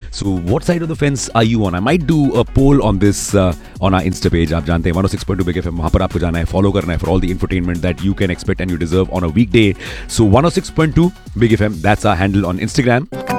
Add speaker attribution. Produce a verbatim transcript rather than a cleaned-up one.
Speaker 1: So what side of the fence are you on? I might do a poll on this uh, on our Insta page. आप जानते हैं one oh six point two Big F M, वहाँ पर आपको जाना है, follow करना है for all the infotainment that you can expect and you deserve on a weekday. So one oh six point two Big F M, that's our handle on Instagram.